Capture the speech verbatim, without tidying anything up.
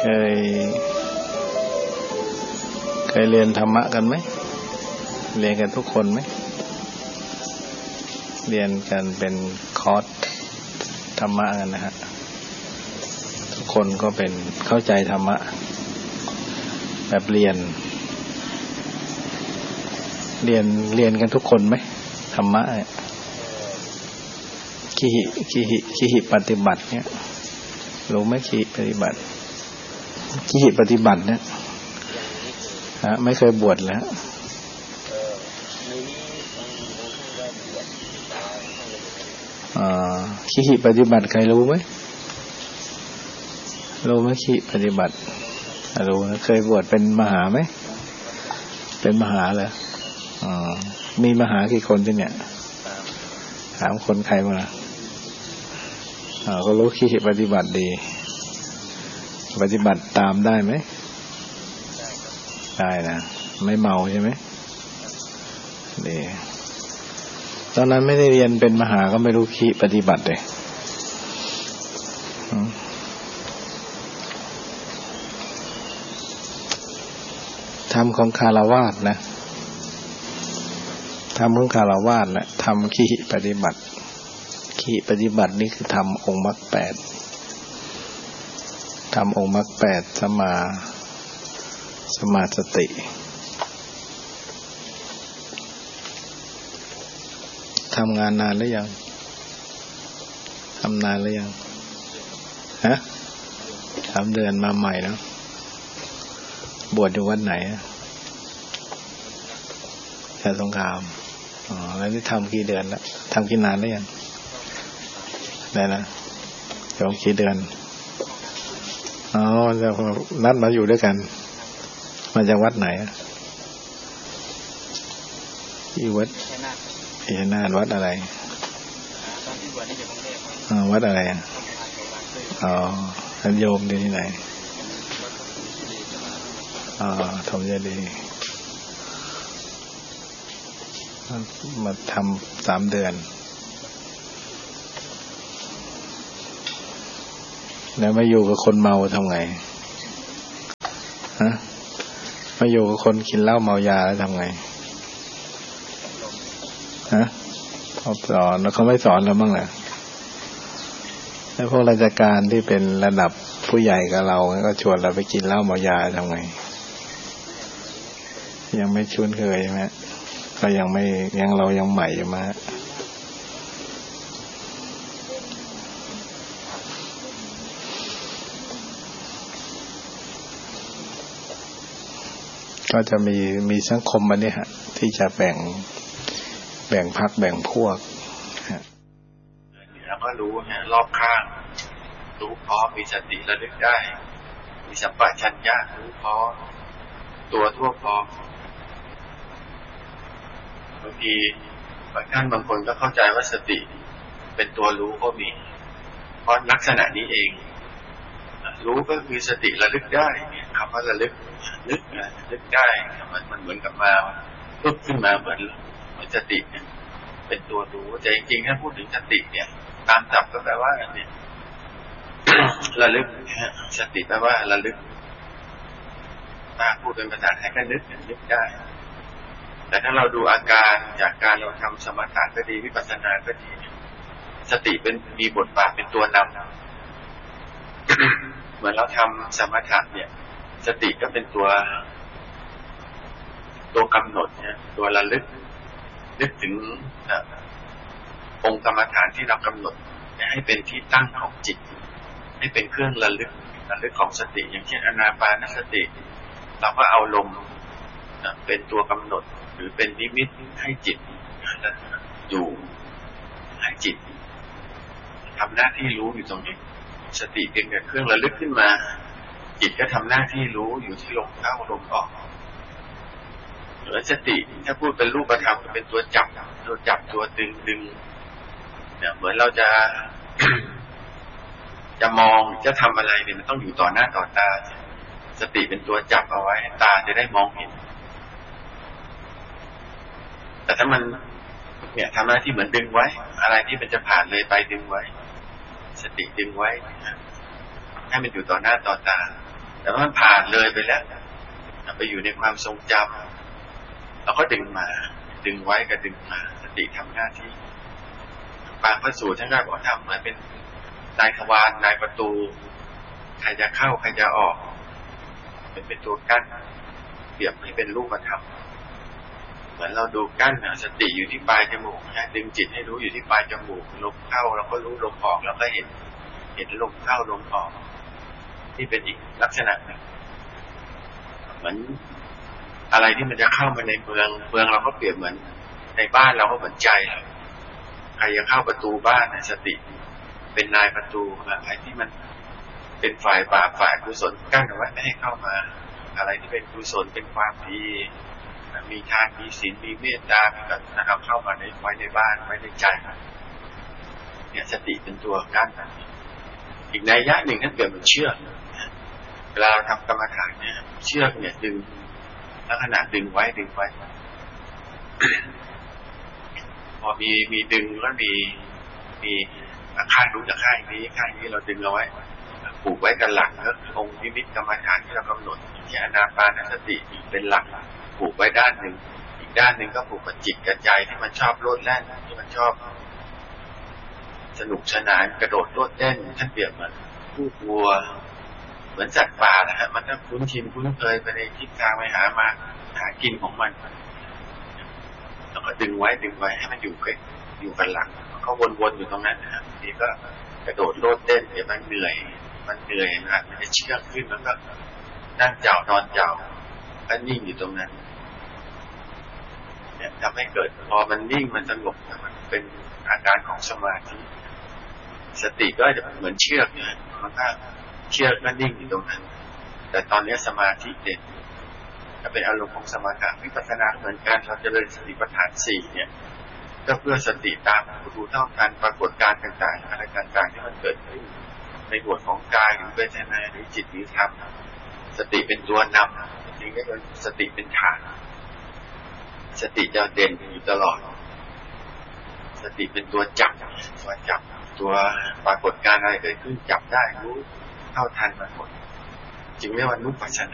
เคยเคยเรียนธรรมะกันไหมเรียนกันทุกคนไหมเรียนกันเป็นคอร์สธรรมะกันนะฮะทุกคนก็เป็นเข้าใจธรรมะแบบเรียนเรียนเรียนกันทุกคนไหมธรรมะเนี่ยขีหิขีหิขีหิปฏิบัติเนี่ยรู้ไหมขีหิปฏิบัติขีหิปฏิบัติเนี่ยฮะไม่เคยบวชแล้วอ่าขีหิปฏิบัติใครรู้ไหมรู้ไหมขีหิปฏิบัติรู้นะเคยบวชเป็นมหาไหมเป็นมหาเลยอ๋อมีมหากี่คนที่เนี่ยถามคนใครมาอ่าก็รู้ขีหิปฏิบัติดีปฏิบัติตามได้ไหมได้นะไม่เมาใช่ไหมดีตอนนั้นไม่ได้เรียนเป็นมหาก็ไม่รู้ขีปฏิบัติเลยธรรมของคฤหัสถ์นะธรรมของคฤหัสถ์นะธรรมขีปฏิบัติขีปฏิบัตินี่คือธรรมองค์มรรคแปดธรรมองค์มรรคแปดสัมมาสัมมาสติทำงานนานหรือยังทำนานหรือยังฮะสามเดือนมาใหม่แล้วบวชอยู่วัดไหนแค่สงครามอ๋อแล้วนี่ทำกี่เดือนแล้วทำกี่นานแล้วยังได้นะเดี๋ยวกี่เดือนอ๋อจะนัดมาอยู่ด้วยกันมาจากวัดไหนที่วัดเอนาวัดอะไรอ๋อวัดอะไรอ๋อท่านโยมที่ไหนอ๋อธรรมเจดีย์มาทำสามเดือนแล้วมาอยู่กับคนเมาทำไงฮะมาอยู่กับคนกินเหล้าเมายาแล้วทำไงฮะเขาสอนแล้วเขาไม่สอนแล้วบ้างเหรอแล้วพวกราชการที่เป็นระดับผู้ใหญ่กับเราก็ชวนเราไปกินเหล้าเมายาทำไงยังไม่ชุนเคยใช่ไหมก็ยังไม่ยังเรายังใหม่อยู่มาก็จะมีมีสังคมอันนี้ฮะที่จะแบ่งแบ่งพรรคแบ่งพวกแล้วก็รู้ฮะรอบข้างรู้พร้อมมีสติระลึกได้มีสัมปชัญญะรู้พร้อมตัวทั่วพร้อมบางทีบางท่านบางคนก็เข้าใจว่าสติเป็นตัวรู้ก็มีเพราะลักษณะนี้เองรู้ก็คือสติระลึกได้คำว่าระลึกนึกนะนึกได้มันมันเหมือนกับมาลุกขึ้นมาเหมือนเหมือนสติเนี่ยเป็นตัวรู้แต่จริงๆถ้าพูดถึงสติเนี่ยตามศัพท์ก็แปลว่าเนี่ย ระลึกสติแปลว่าระลึกถ้าพูดเป็นภาษาไทยก็นึกนึกได้แต่ถ้าเราดูอาการจากการเราทำสมถะก็ดีวิปัสสนาก็ดีสติเป็นมีบทบาทเป็นตัวนำ เหมือนเราทำสมถะเนี่ยสติก็เป็นตัวตัวกำหนดเนี่ยตัวระลึกนึกถึงองค์กรรมฐานที่เรากำหนดให้เป็นที่ตั้งของจิตให้เป็นเครื่องระลึกระลึกของสติอย่างเช่นอานาปานสติเราก็เอาลมเป็นตัวกำหนดหรือเป็นนิมิตให้จิตอยู่ให้จิตทำหน้าที่รู้อยู่ตรงนี้สติเป็นเครื่องระลึกขึ้นมาจิตก็ทำหน้าที่รู้อยู่ที่ลมเข้าลมออกหรือสติถ้าพูดเป็นรูปธรรมเป็นตัวจับตัวจับตัวดึงดึงเนี่ยเหมือนเราจะ จะมองจะทำอะไรเนี่ยมันต้องอยู่ต่อหน้าต่อตาสติเป็นตัวจับเอาไว้ตาจะได้มองเห็นแต่ถ้ามันเนี่ยทำหน้าที่เหมือนดึงไว้อะไรที่มันจะผ่านเลยไปดึงไว้สติดึงไว้ให้มันอยู่ต่อหน้าต่อตาแต่ว่ามันผ่านเลยไปแล้วไปอยู่ในความทรงจำเราก็ดึงมาดึงไว้กับดึงมาสติทำหน้าที่บางพระสูตรท่านก็บอกทำเหมือนเป็นนายทวารนายประตูใครจะเข้าใครจะออกเป็นเป็นตัวกั้นเปรียบให้เป็นรูปธรรมเหมือนเราดูกั้นสติอยู่ที่ปลายจมูกนะดึงจิตให้รู้อยู่ที่ปลายจมูกลมเข้าเราก็รู้ลมออกเราก็เห็นเห็นลมเข้าลมออกที่เป็นอีกลักษณะหนึ่งเหมือนอะไรที่มันจะเข้ามาในเมืองเมืองเราก็เปรียบเหมือนในบ้านเราก็เหมือนใจใครจะเข้าประตูบ้านสติเป็นนายประตูอะไรที่มันเป็นฝ่ายบาปฝ่ายกุศลกั้นเอาไว้ไม่ให้เข้ามาอะไรที่เป็นกุศลเป็นความดีมีทานมีศีลมีเมตตานะครับเข้ามาในไว้ในบ้านไว้ในใจเนี่ยสติเป็นตัวกั้นอีกนัยยะหนึ่งท่านเปรียบเหมือนเชือกเวลาเราทำกรรมฐานเนี่ยเชือกเนี่ยดึงลักษณะดึงไว้ดึงไว้พอมีมีดึงแล้วมีมีข้างนู้นกับข้างนี้ข้างนี้เราดึงเอาไว้ผูกไว้กันหลักแล้วองค์นิมิตกรรมฐานที่เรากำหนดที่อานาปานสติเป็นหลักผูกไว้ด้านหนึ่งอีกด้านหนึ่งก็ผูกกับจิตกับใจที่มันชอบโลดแล่นที่มันชอบสนุกสนานกระโดดโลดเต้นท่านเปรียบเหมือนผู้วัวเหมือนสัตว์ป่านะฮะมันก็คุ้นชินคุ้นเคยไปในทิศทางไปหามาหากินของมันแล้วก็ดึงไว้ดึงไว้ให้มันอยู่ใกล้อยู่กันหลังก็วนๆอยู่ตรงนั้นนะฮะทีก็กระโดดโลดเต้นเดี๋ยวมันเหนื่อยมันเหนื่อยนะมันจะเชื่องขึ้นแล้วก็นั่งเจ้านอนเจ้าก็นิ่งอยู่ตรงนั้นเนี่ยทำให้เกิดพอมันนิ่งมันสงบมันเป็นอาการของสมาธิสติก็จะเหมือนเชือกเนี่ยมันก็เชือกก็นิ่งอยู่ตรงนั้นแต่ตอนนี้สมาธิเด่นจะเป็นอารมณ์ของสมาธิวิปัสสนาเหมือนกันเราจะเริญสติปัฏฐานสี่เนี่ยก็เพื่อสติตามรู้เท่ากันปรากฏการณ์ต่างๆอะไรต่างๆที่มันเกิดขึ้นในบทของกายหรือเวทนาหรือจิตหรือธรรมสติเป็นตัวนำจริงๆก็คือสติเป็นฐานสติจะเด่นอยู่ตลอดสติเป็นตัวจับตัวจับตัวปรากฏการณ์อะไรเกิดขึ้นจับได้รู้เท่าทันมันหมดจึงเรียกว่านุปัสสนา